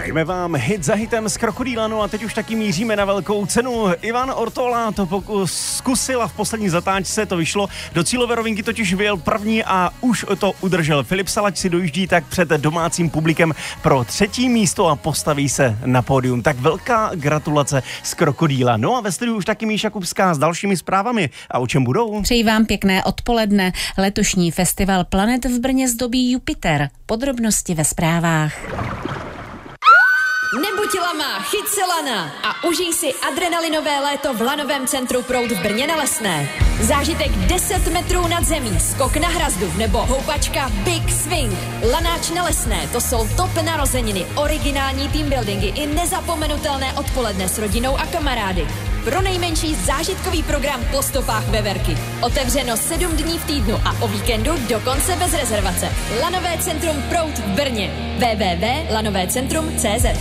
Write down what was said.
Hrajeme vám hit za hitem z Krokodýla, no a teď už taky míříme na velkou cenu. Ivan Ortola to zkusila v poslední zatáčce, to vyšlo. Do cílové rovinky totiž vyjel první a už to udržel. Filip Salač si dojíždí tak před domácím publikem pro 3. místo a postaví se na pódium. Tak velká gratulace z Krokodýla. No a ve studiu už taky Míša Kupská s dalšími zprávami. A o čem budou? Přeji vám pěkné odpoledne. Letošní festival Planet v Brně zdobí Jupiter. Podrobnosti ve zprávách. Nebuď lama, chyť se lana a užij si adrenalinové léto v lanovém centru Proud v Brně na Lesné. Zážitek 10 metrů nad zemí, skok na hrazdu nebo houpačka Big Swing. Lanáč na Lesné, to jsou top narozeniny, originální teambuildingy i nezapomenutelné odpoledne s rodinou a kamarády. Pro nejmenší zážitkový program po stopách Veverky. Otevřeno 7 dní v týdnu a o víkendu dokonce bez rezervace. Lanové centrum Proud v Brně. www.lanovecentrum.cz